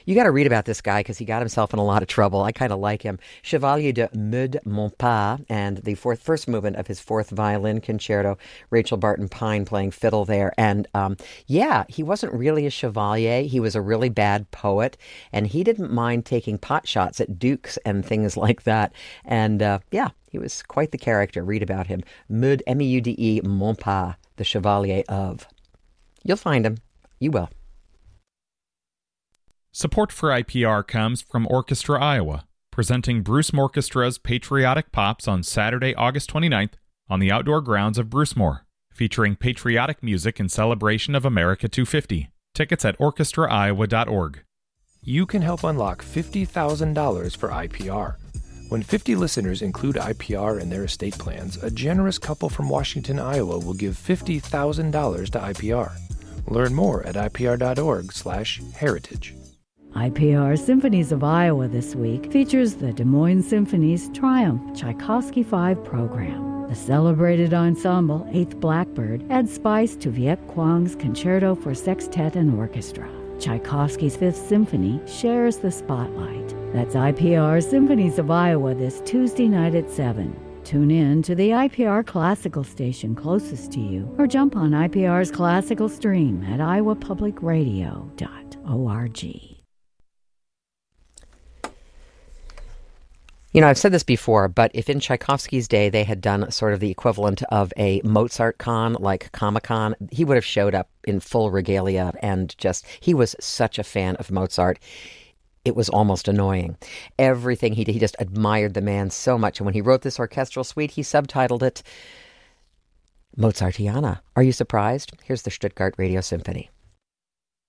You got to read about this guy because he got himself in a lot of trouble. I kind of like him. Chevalier de Meud Monpas, and the first movement of his fourth violin concerto. Rachel Barton Pine playing fiddle there. And he wasn't really a chevalier. He was a really bad poet, and he didn't mind taking pot shots at dukes and things like that. And he was quite the character. Read about him. Meud, M-E-U-D-E, Monpas, the Chevalier of. You'll find him. You will. Support for IPR comes from Orchestra Iowa, presenting Bruce Orchestra's Patriotic Pops on Saturday, August 29th on the outdoor grounds of Brucemore, featuring patriotic music in celebration of America 250. Tickets at orchestraiowa.org. You can help unlock $50,000 for IPR. When 50 listeners include IPR in their estate plans, a generous couple from Washington, Iowa will give $50,000 to IPR. Learn more at ipr.org/heritage. IPR Symphonies of Iowa this week features the Des Moines Symphony's Triumph Tchaikovsky 5 program. The celebrated ensemble, 8th Blackbird, adds spice to Viet Quang's Concerto for Sextet and Orchestra. Tchaikovsky's Fifth Symphony shares the spotlight. That's IPR Symphonies of Iowa this Tuesday night at 7. Tune in to the IPR Classical station closest to you or jump on IPR's classical stream at iowapublicradio.org. You know, I've said this before, but if in Tchaikovsky's day they had done sort of the equivalent of a Mozart con, like Comic-Con, he would have showed up in full regalia and he was such a fan of Mozart. It was almost annoying. Everything he did, he just admired the man so much. And when he wrote this orchestral suite, he subtitled it Mozartiana. Are you surprised? Here's the Stuttgart Radio Symphony.